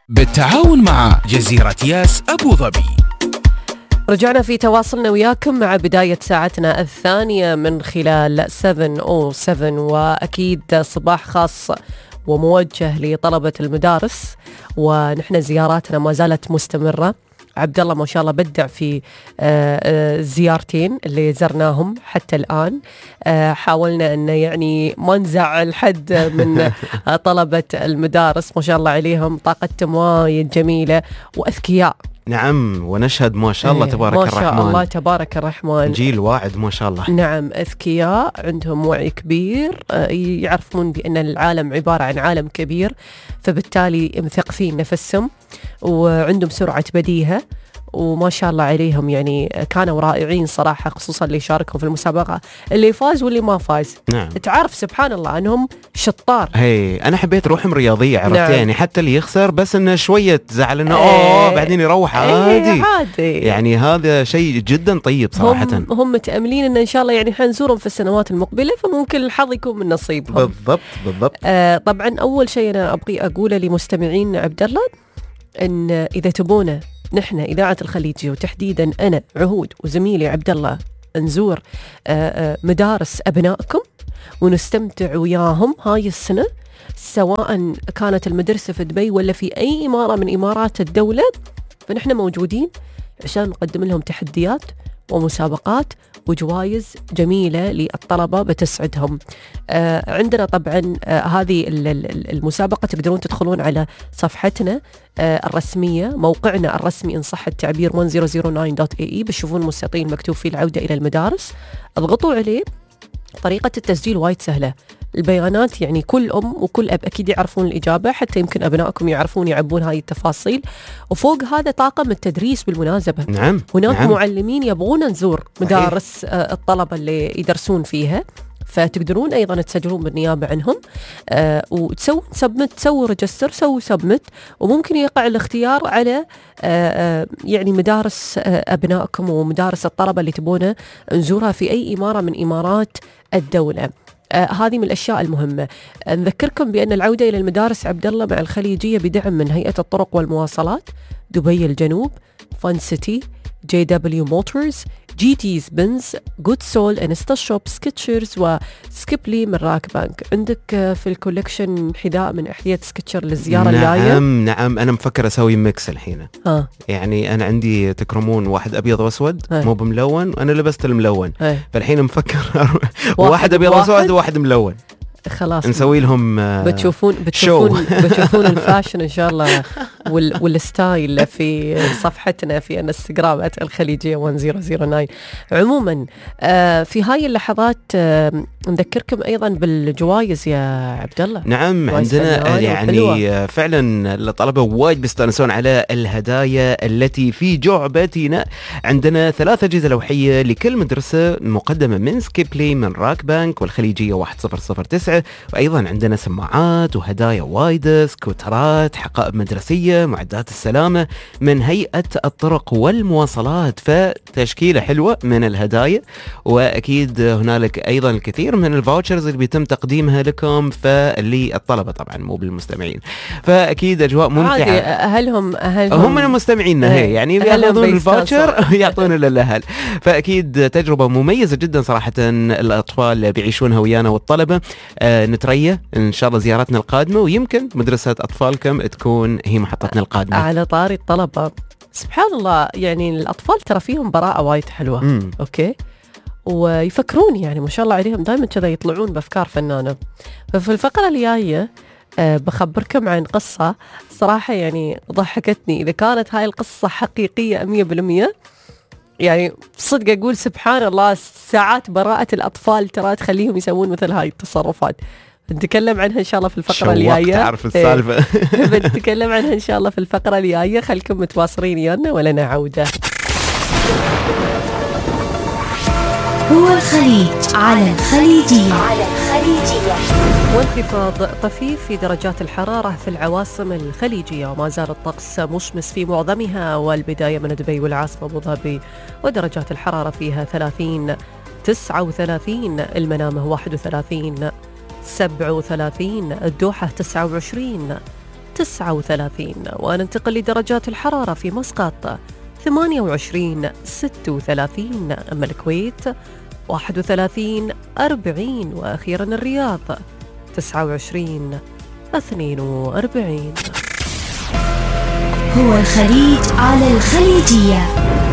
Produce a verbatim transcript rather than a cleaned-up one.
بالتعاون مع جزيرة ياس أبو ظبي. رجعنا في تواصلنا وياكم مع بداية ساعتنا الثانية من خلال سبعة أو سبعة، وأكيد صباح خاص وموجه لطلبة المدارس، ونحن زياراتنا ما زالت مستمرة. عبد الله ما شاء الله بدع في زيارتين اللي زرناهم حتى الآن. حاولنا أن يعني ما نزعل حد من طلبة المدارس، ما شاء الله عليهم طاقتهم وايد جميلة وأذكياء. نعم، ونشهد ما شاء الله تبارك ما شاء الرحمن. الله تبارك الرحمن، جيل واعد ما شاء الله. نعم، أذكياء، عندهم وعي كبير، يعرفون بأن العالم عبارة عن عالم كبير، فبالتالي مثقفين نفسهم وعندهم سرعة بديهة، وما شاء الله عليهم يعني كانوا رائعين صراحة، خصوصا اللي شاركوا في المسابقة، اللي فاز واللي ما فاز. نعم. تعرف سبحان الله أنهم شطار. هي أنا حبيت روحهم رياضية، عرفت؟ نعم. يعني حتى اللي يخسر بس إنه شوية زعل إنه ايه أوه بعدين يروح عادي. ايه عادي. يعني هذا شيء جدا طيب صراحة. هم, هم متأملين إن إن شاء الله يعني حنزورهم في السنوات المقبلة، فممكن الحظ يكون من نصيبهم. بالضبط بالضبط. آه طبعا أول شيء أنا أبغي أقوله لمستمعين عبد الله، إن إذا تبونا نحن إذاعة الخليجية وتحديدا أنا عهود وزميلي عبد الله نزور مدارس أبنائكم ونستمتع وياهم هاي السنة، سواء كانت المدرسة في دبي ولا في أي إمارة من إمارات الدولة، فنحن موجودين عشان نقدم لهم تحديات ومسابقات وجوائز جميلة للطلبة بتسعدهم. آه عندنا طبعا آه هذه المسابقة تقدرون تدخلون على صفحتنا آه الرسمية، موقعنا الرسمي إن صح التعبير عشرة صفر تسعة دوت إيه إي، بتشوفون مستطيل مكتوب فيه العودة إلى المدارس، اضغطوا عليه. طريقة التسجيل وايد سهلة، البيانات يعني كل أم وكل أب أكيد يعرفون الإجابة، حتى يمكن أبنائكم يعرفون يعبون هاي التفاصيل. وفوق هذا طاقم التدريس بالمناسبة. نعم. هناك نعم. معلمين يبغون نزور مدارس آه الطلبة اللي يدرسون فيها، فتقدرون أيضا تسجلون بالنيابة عنهم آه وتسووا سبمت، تسووا ريجستر، سووا سبمت، وممكن يقع الاختيار على آه آه يعني مدارس آه أبنائكم ومدارس الطلبة اللي تبونه نزورها في أي إمارة من إمارات الدولة. آه هذه من الأشياء المهمة. آه نذكركم بأن العودة إلى المدارس عبد الله مع الخليجية بدعم من هيئة الطرق والمواصلات، دبي الجنوب، فان سيتي، جي دبليو موتورز، جي تيز بنز، جود سول، انستا شوب، سكتشرز، وسكيبلي من راك بانك. عندك في الكولكشن حذاء من احذية سكتشر للزيارة الجاية؟ نعم نعم، انا مفكر اسوي ميكس الحين. ها. يعني انا عندي تكرمون واحد ابيض واسود مو بملون، وانا لبست الملون. هاي. فالحين مفكر واحد ابيض واسود وواحد ملون، خلاص نسوي لهم آه بتشوفون بتشوفون بتشوفون الفاشن ان شاء الله وال والستايل في صفحتنا في انستغرام الخليجيه واحد صفر صفر تسعة. عموما آه في هاي اللحظات آه نذكركم ايضا بالجوائز يا عبد الله. نعم، عندنا يعني وحلوة. فعلا الطلبه وايد بيستانسون على الهدايا التي في جعبتنا. عندنا ثلاث اجهزه لوحيه لكل مدرسه مقدمه من سكيبلي من راك بانك والخليجيه واحد صفر صفر تسعة، وأيضا عندنا سماعات وهدايا وايد، سكوترات، حقائب مدرسية، معدات السلامة من هيئة الطرق والمواصلات، فتشكيلة حلوة من الهدايا. وأكيد هنالك أيضا الكثير من الفاوتشرز اللي بيتم تقديمها لكم فللطلبة طبعا مو بالمستمعين، فأكيد أجواء ممتعة. أهلهم أهلهم هم من المستمعين هي يعني ياخذون الفاوتشر يعطون للأهل، فأكيد تجربة مميزة جدا صراحة الأطفال بيعيشونها ويانا والطلبة. آه نتريا إن شاء الله زيارتنا القادمة، ويمكن مدرسة أطفالكم تكون هي محطتنا القادمة. على طاري الطلبة، سبحان الله يعني الأطفال ترى فيهم براءة وايد حلوة. مم. أوكي، ويفكرون يعني ما شاء الله عليهم دائما كذا يطلعون بأفكار فنانة. ففي الفقرة الجاية أه بخبركم عن قصة صراحة يعني ضحكتني. إذا كانت هاي القصة حقيقية مية بالمية يعني صدق أقول سبحان الله، ساعات براءة الأطفال ترى تخليهم يسوون مثل هاي التصرفات. نتكلم عنها إن شاء الله في الفقرة الجاية. تعرف السالفة. بنتكلم عنها إن شاء الله في الفقرة الجاية. خلكم متواصلين يانا ولنا عودة. هو الخليج على الخليجية. على الخليجية. وانخفاض طفيف في درجات الحرارة في العواصم الخليجية، وما زال الطقس مشمس في معظمها، والبداية من دبي والعاصمة أبو ظبي ودرجات الحرارة فيها ثلاثين، تسعة وثلاثين، المنامة واحد وثلاثين، سبعة وثلاثين، الدوحة تسعة وعشرين، تسعة وثلاثين. وننتقل لدرجات الحرارة في مسقط ثمانية وعشرين ستة وثلاثين، أما الكويت واحد وثلاثين أربعين، وأخيرا الرياض تسعة وعشرين اثنين وأربعين. هو الخليج على الخليجية.